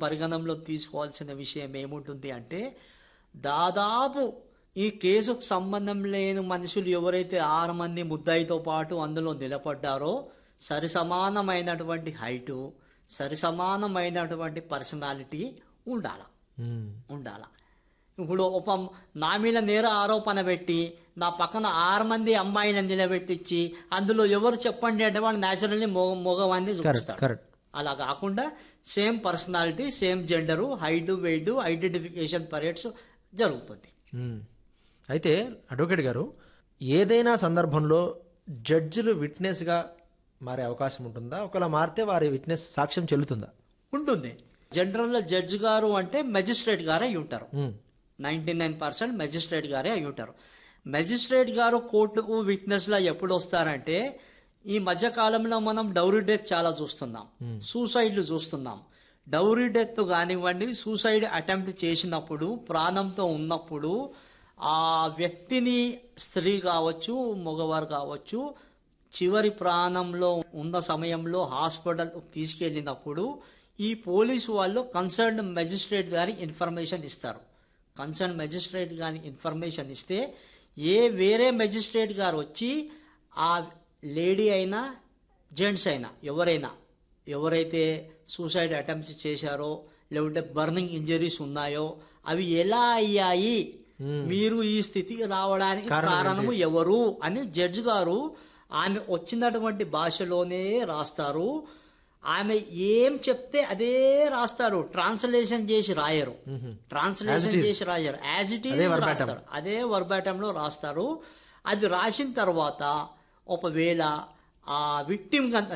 పరిగణనలో తీసుకోవాల్సిన విషయం ఏముంటుంది అంటే, దాదాపు ఈ కేసుకు సంబంధం లేని మనుషులు ఎవరైతే 6 మంది ముద్దాయితో పాటు అందులో నిలబడ్డారో సరిసమానమైనటువంటి హైటు, సరిసమానమైనటువంటి పర్సనాలిటీ ఉండాల. ఇప్పుడు నా మీద నేర ఆరోపణ పెట్టి నా పక్కన 6 మంది అమ్మాయిలను నిలబెట్టించి అందులో ఎవరు చెప్పండి అంటే వాళ్ళు న్యాచురల్లీ మగవాన్ని చూపిస్తారు. అలా కాకుండా same personality, same gender, height, wait, identification parades జరుగుతుంది. అయితే అడ్వకేట్ గారు, ఏదైనా సందర్భంలో జడ్జిలు విట్నెస్గా మారే అవకాశం ఉంటుందా? ఒకవేళ మారితే వారి విట్నెస్ సాక్ష్యం చెల్లుతుందా? ఉంటుంది. జనరల్గా జడ్జి గారు అంటే మెజిస్ట్రేట్ గారే అయి ఉంటారు. 99% మెజిస్ట్రేట్ గారే అయి ఉంటారు. మెజిస్ట్రేట్ గారు కోర్టుకు విట్నెస్లా ఎప్పుడు వస్తారంటే, ఈ మధ్య కాలంలో మనం డౌరీ డెత్ చాలా చూస్తున్నాం, సూసైడ్లు చూస్తున్నాం. డౌరీ డెత్ కానివ్వండి, సూసైడ్ అటెంప్ట్ చేసినప్పుడు, ప్రాణంతో ఉన్నప్పుడు ఆ వ్యక్తిని స్త్రీ కావచ్చు, మగవారు కావచ్చు, చివరి ప్రాణంలో ఉన్న సమయంలో హాస్పిటల్ తీసుకెళ్ళినప్పుడు ఈ పోలీసు వాళ్ళు కన్సర్న్ మెజిస్ట్రేట్ గారి ఇన్ఫర్మేషన్ ఇస్తారు. కన్సర్న్ మెజిస్ట్రేట్ గారి ఇన్ఫర్మేషన్ ఇస్తే వేరే మెజిస్ట్రేట్ గారు వచ్చి ఆ లేడీ అయినా జెంట్స్ అయినా ఎవరైతే సూసైడ్ అటెంప్ట్స్ చేశారో లేకుంటే బర్నింగ్ ఇంజరీస్ ఉన్నాయో అవి ఎలా అయ్యాయి, మీరు ఈ స్థితికి రావడానికి కారణము ఎవరు అని జడ్జి గారు ఆమె వచ్చినటువంటి భాషలోనే రాస్తారు. ఆమె ఏం చెప్తే అదే రాస్తారు, ట్రాన్స్లేషన్ చేసి రాయరు. యాజ్ ఇట్ ఈజ్ రాస్తారు, అదే వర్బాటంలో రాస్తారు. అది రాసిన తర్వాత ఒకవేళ ఆ విక్టిమ్ కనుక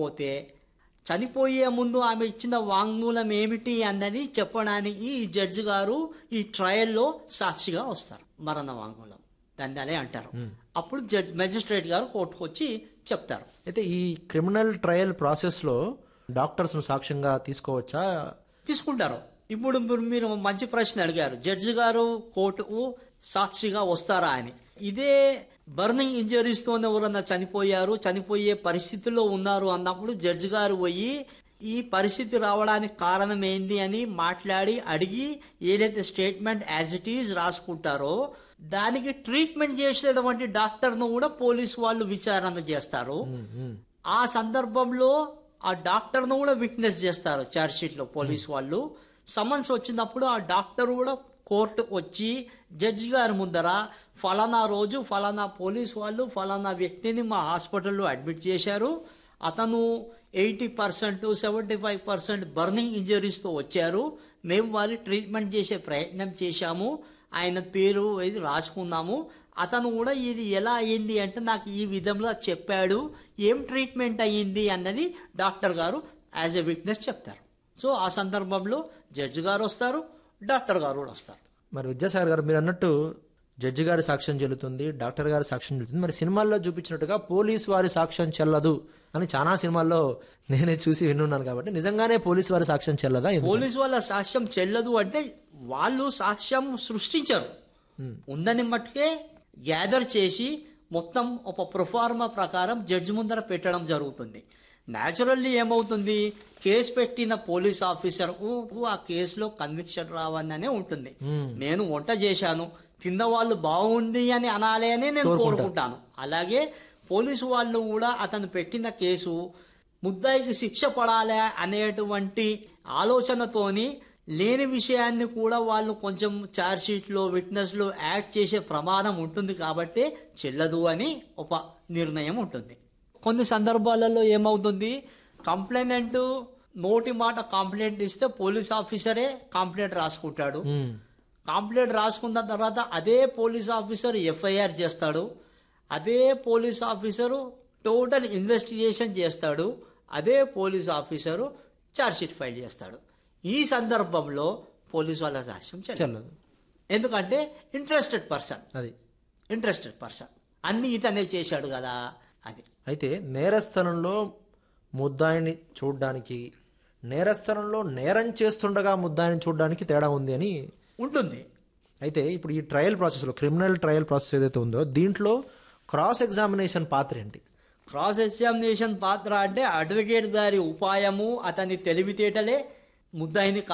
చనిపోయే ముందు ఆమె ఇచ్చిన వాంగ్మూలం ఏమిటి అన్నది చెప్పడానికి ఈ జడ్జి గారు ఈ ట్రయల్లో సాక్షిగా వస్తారు. మరణ వాంగ్మూలం దాన్ని అనే అంటారు. అప్పుడు మెజిస్ట్రేట్ గారు కోర్టుకు వచ్చి చెప్తారు. అయితే ఈ క్రిమినల్ ట్రయల్ ప్రాసెస్ లో డాక్టర్స్ సాక్ష్యంగా తీసుకోవచ్చా? తీసుకుంటారు. ఇప్పుడు మీరు మంచి ప్రశ్న అడిగారు, జడ్జి గారు కోర్టుకు సాక్షిగా వస్తారా అని. ఇదే బర్నింగ్ ఇంజరీస్ తోనే ఎవరన్నా చనిపోయే పరిస్థితిలో ఉన్నారు అన్నప్పుడు జడ్జి గారు పోయి ఈ పరిస్థితి రావడానికి కారణం ఏంది అని మాట్లాడి అడిగి ఏదైతే స్టేట్మెంట్ యాజ్ ఇట్ ఈజ్ రాసుకుంటారో దానికి ట్రీట్మెంట్ చేసేటువంటి డాక్టర్ను కూడా పోలీసు వాళ్ళు విచారణ చేస్తారు. ఆ సందర్భంలో ఆ డాక్టర్ను కూడా విట్నెస్ చేస్తారు. ఛార్జ్ షీట్ లో పోలీసు వాళ్ళు సమన్స్ వచ్చినప్పుడు ఆ డాక్టర్ కూడా కోర్టు వచ్చి జడ్జి గారి ముందర ఫలానా రోజు ఫలానా పోలీసు వాళ్ళు ఫలానా వ్యక్తిని మా హాస్పిటల్లో అడ్మిట్ చేశారు, అతను 80% 75% బర్నింగ్ ఇంజరీస్తో వచ్చారు, మేము వారి ట్రీట్మెంట్ చేసే ప్రయత్నం చేశాము, ఆయన పేరు ఇది రాసుకున్నాము, అతను కూడా ఇది ఎలా అయ్యింది అంటే నాకు ఈ విధంగా చెప్పాడు, ఏం ట్రీట్మెంట్ అయ్యింది అన్నది డాక్టర్ గారు యాజ్ ఎ విట్నెస్ చెప్తారు. సో ఆ సందర్భంలో జడ్జి గారు వస్తారు, డాక్టర్ గారు కూడా వస్తారు. మరి విద్యాసాగర్ గారు, మీరు అన్నట్టు జడ్జి గారి సాక్ష్యం చెల్లుతుంది, డాక్టర్ గారి సాక్ష్యం చెల్లుతుంది. మరి సినిమాల్లో చూపించినట్టుగా పోలీసు వారి సాక్ష్యం చెల్లదు అని చాలా సినిమాల్లో నేనే చూసి విన్నాను. కాబట్టి నిజంగానే పోలీసు వారి సాక్ష్యం చెల్లదా? పోలీసు వాళ్ళ సాక్ష్యం చెల్లదు అంటే వాళ్ళు సాక్ష్యం సృష్టించరు, ఉందని మట్టుకే గ్యాదర్ చేసి మొత్తం ఒక ప్రొఫార్మా ప్రకారం జడ్జి ముందర పెట్టడం జరుగుతుంది. న్యాచురల్లీ ఏమవుతుంది, కేసు పెట్టిన పోలీస్ ఆఫీసర్కు ఆ కేసులో కన్విక్షన్ రావాలనే ఉంటుంది. నేను వంట చేశాను, కింద వాళ్ళు బాగుంది అని అనాలి అని నేను కోరుకుంటాను. అలాగే పోలీసు వాళ్ళు కూడా అతను పెట్టిన కేసు ముద్దాయికి శిక్ష పడాలి అనేటువంటి ఆలోచనతోని లేని విషయాన్ని కూడా వాళ్ళు కొంచెం ఛార్జ్ షీట్ లో విట్నెస్ లో యాడ్ చేసే ప్రమాదం ఉంటుంది కాబట్టి చెల్లదు అని ఒక నిర్ణయం ఉంటుంది. కొన్ని సందర్భాలలో ఏమవుతుంది, కంప్లైనెంట్ నోటి మాట కంప్లైంట్ ఇస్తే పోలీస్ ఆఫీసరే కంప్లైంట్ రాసుకుంటాడు. కంప్లైంట్ రాసుకున్న తర్వాత అదే పోలీస్ ఆఫీసర్ ఎఫ్ఐఆర్ చేస్తాడు, అదే పోలీస్ ఆఫీసరు టోటల్ ఇన్వెస్టిగేషన్ చేస్తాడు, అదే police officer charge sheet file చేస్తాడు. ఈ సందర్భంలో పోలీసు వాళ్ళ సాక్ష్యం చెల్లదు. ఎందుకంటే ఇంట్రెస్టెడ్ పర్సన్ అన్ని ఇతనే చేశాడు కదా అది. అయితే నేరస్థలంలో ముద్దాయిని చూడడానికి, నేరస్థలంలో నేరం చేస్తుండగా ముద్దాయిని చూడడానికి తేడా ఉంది అని ఉంటుంది. అయితే ఇప్పుడు ఈ ట్రయల్ ప్రాసెస్లో, క్రిమినల్ ట్రయల్ ప్రాసెస్ ఏదైతే ఉందో దీంట్లో క్రాస్ ఎగ్జామినేషన్ పాత్ర ఏంటి? క్రాస్ ఎగ్జామినేషన్ పాత్ర అంటే అడ్వకేట్ గారి ఉపాయము, అతని తెలివితేటలే ముద్దాయిని